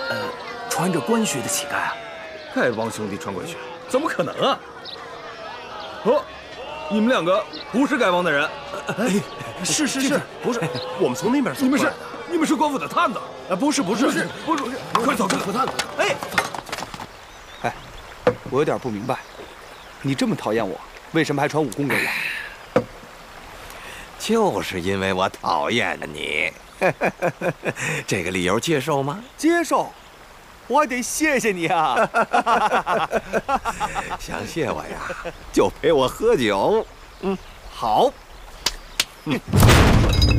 穿着官靴的乞丐啊？ 丐帮兄弟穿官靴，怎么可能啊？哦，你们两个不是丐帮的人？ 是， 不是，我们从那边走过来的。 你们是官府的探子？ 不是， 快走，探子！ 哎，我有点不明白，你这么讨厌我，为什么还传武功给我？ 就是因为我讨厌你，这个理由接受吗？ 接受，我还得谢谢你啊！ 想谢我呀，就陪我喝酒。 好。